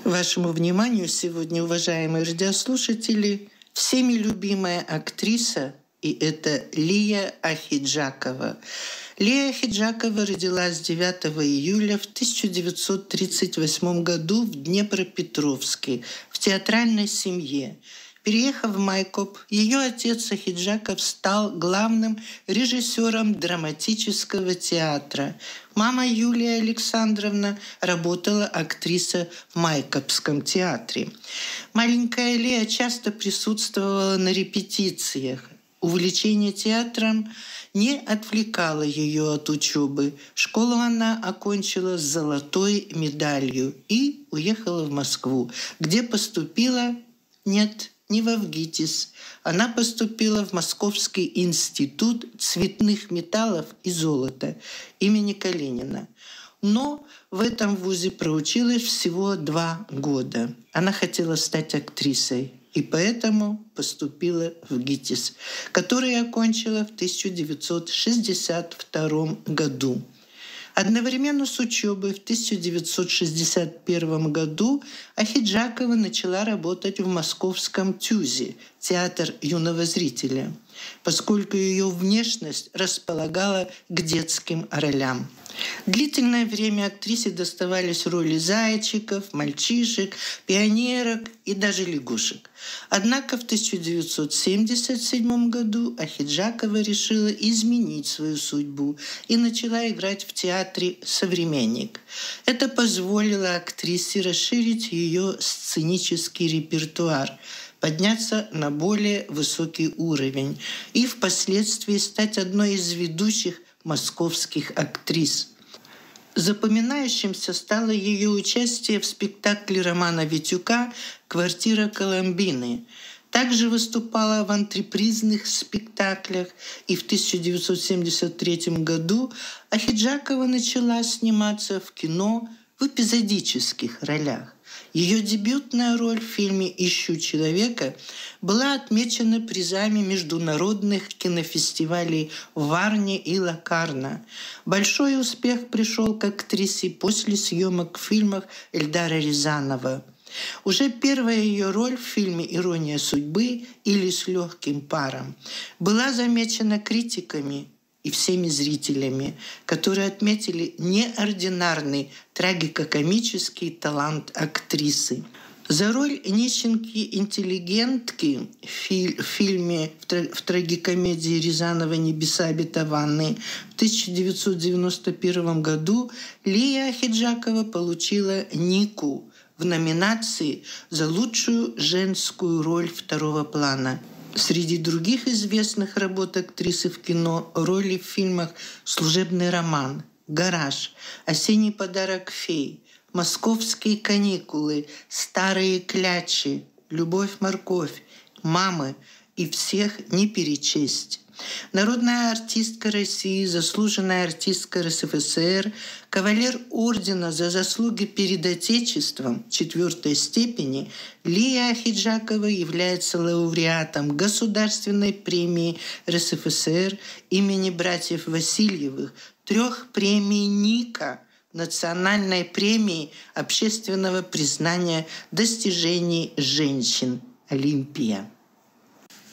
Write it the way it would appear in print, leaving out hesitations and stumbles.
Вашему вниманию сегодня, уважаемые радиослушатели, всеми любимая актриса, и это Лия Ахеджакова. Лия Ахеджакова родилась 9 июля в 1938 году в Днепропетровске в театральной семье. Переехав в Майкоп, ее отец Ахеджаков стал главным режиссером драматического театра. Мама Юлия Александровна работала актрисой в Майкопском театре. Маленькая Лия часто присутствовала на репетициях. Увлечение театром не отвлекало ее от учебы. Школу она окончила с золотой медалью и уехала в Москву, где поступила... не в ВГИТИС. Она поступила в Московский институт цветных металлов и золота имени Калинина. Но в этом вузе проучилась всего 2 года. Она хотела стать актрисой и поэтому поступила в ГИТИС, который окончила в 1962 году. Одновременно с учебой в 1961 году Ахеджакова начала работать в московском ТЮЗе, театр юного зрителя, поскольку ее внешность располагала к детским ролям. Длительное время актрисе доставались роли зайчиков, мальчишек, пионерок и даже лягушек. Однако в 1977 году Ахеджакова решила изменить свою судьбу и начала играть в театре «Современник». Это позволило актрисе расширить ее сценический репертуар, подняться на более высокий уровень и впоследствии стать одной из ведущих московских актрис. Запоминающимся стало ее участие в спектакле Романа Витюка «Квартира Коломбины». Также выступала в антрепризных спектаклях, и в 1973 году Ахеджакова начала сниматься в кино в эпизодических ролях. Ее дебютная роль в фильме «Ищу человека» была отмечена призами международных кинофестивалей в Варне и Локарно. Большой успех пришел к актрисе после съемок в фильмах Эльдара Рязанова. Уже первая ее роль в фильме «Ирония судьбы» или «С легким паром» была замечена критиками и всеми зрителями, которые отметили неординарный трагикокомический талант актрисы. За роль нищенки-интеллигентки в фильме в трагикомедии Рязанова «Небеса обетованные» в 1991 году Лия Ахеджакова получила Нику в номинации за лучшую женскую роль второго плана. Среди других известных работ актрисы в кино роли в фильмах «Служебный роман», «Гараж», «Осенний подарок фей», «Московские каникулы», «Старые клячи», «Любовь-морковь», «Мамы» и всех не перечесть. Народная артистка России, заслуженная артистка РСФСР, кавалер ордена за заслуги перед Отечеством 4 степени, Лия Ахеджакова является лауреатом Государственной премии РСФСР имени братьев Васильевых, 3 премий Ника, Национальной премии общественного признания достижений женщин «Олимпия».